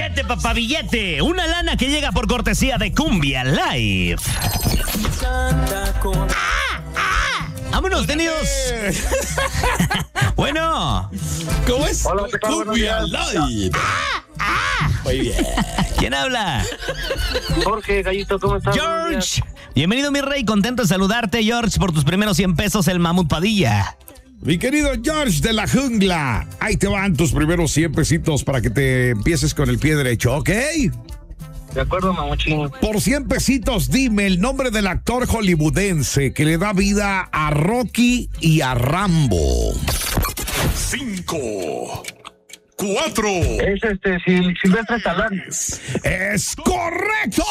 Billete, papá, billete. Una lana que llega por cortesía de Cumbia Live. ¡Vámonos, tenidos! Bueno. ¿Cómo es? Hola, ¿qué tal? Cumbia Live. Muy bien. ¿Quién habla? Jorge, Gallito, ¿cómo estás? George. Bienvenido, mi rey. Contento de saludarte, George, por tus primeros 100 pesos, el Mamut Padilla. Mi querido George de la jungla, ahí te van tus primeros 100 pesitos para que te empieces con el pie derecho, ¿ok? De acuerdo, mamuchín. Por 100 pesitos, dime el nombre del actor hollywoodense que le da vida a Rocky y a Rambo. 5, 4. Es Silvestre Stallone. ¡Es correcto!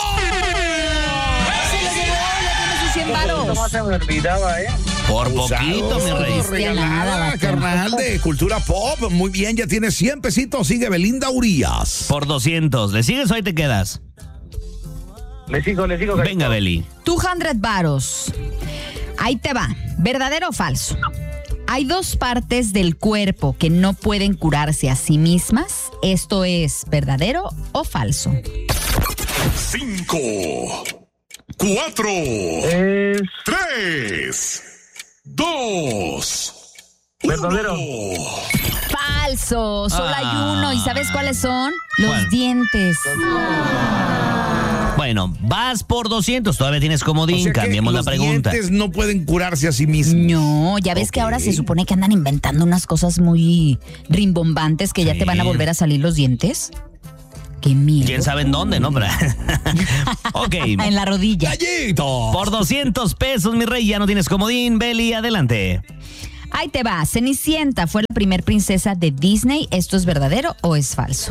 No se me olvidaba, Por poquito, mi rey. Regalada, carnal, de cultura pop. Muy bien, ya tienes 100 pesitos. Sigue Belinda Urías. Por 200. ¿Le sigues o ahí te quedas? Le sigo, Gallito. Venga, Beli. 200 varos. Ahí te va. ¿Verdadero o falso? Hay dos partes del cuerpo que no pueden curarse a sí mismas. ¿Esto es verdadero o falso? 5, 4, Es 3, 2, verdadero. Falso. Solo hay uno. ¿Y sabes cuáles son? ¿Cuál? Los dientes. Bueno, vas por 200. Todavía tienes comodín. O sea que Cambiemos la los pregunta. dientes no pueden curarse a sí mismos. No, ya ves que ahora se supone que andan inventando unas cosas muy rimbombantes que ya Sí. te van a volver a salir los dientes. Qué miedo. ¿Quién sabe en dónde, no? Ok. En la rodilla. ¡Gallito! Por 200 pesos, mi rey, ya no tienes comodín. Beli, adelante. Ahí te va. Cenicienta fue la primer princesa de Disney. ¿Esto es verdadero o es falso?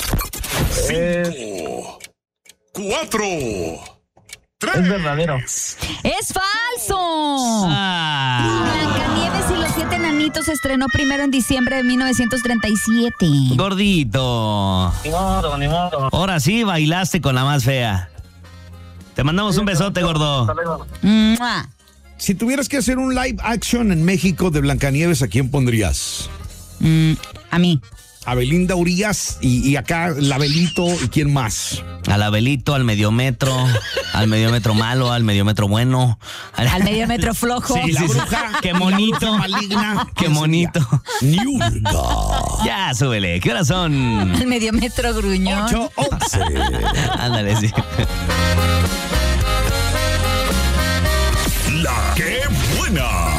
5, 4, 3. Es verdadero. ¡Es falso! Ah, Blancanieves y los 7 enanitos se estrenó primero en diciembre de 1937. gordito. Ni modo. Ahora sí bailaste con la más fea. Te mandamos un besote, gordo. Hasta luego. ¡Mua! Si tuvieras que hacer un live action en México de Blancanieves, ¿a quién pondrías? A mí. A Belinda Urías y acá Labelito y quién más. Al Abelito, al mediometro malo, al mediometro bueno. Al medio metro flojo. Y la bruja. Qué monito. La bruja maligna. Qué monito. Niurka. Ya, súbele. ¿Qué horas son? Al medio metro gruñón. 8:11. Ándale, sí. La que buena.